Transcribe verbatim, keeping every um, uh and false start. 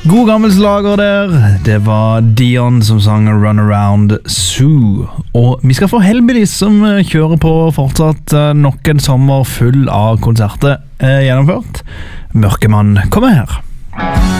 God gammel slager der. Det var Dion som sang Run Around Zoo. Og vi skal få Hellbillies som kjører på fortsatt nok en sommer full av konserter eh, gjennomført. Mørkemann kommer her.